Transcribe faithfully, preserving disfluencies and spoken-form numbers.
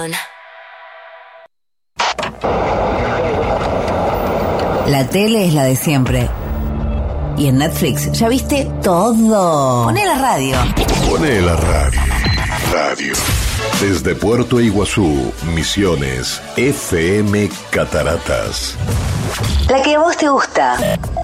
La tele es la de siempre. Y en Netflix ya viste todo. Poné la radio. Poné la radio. Radio. Desde Puerto Iguazú, Misiones, F M Cataratas. La que a vos te gusta.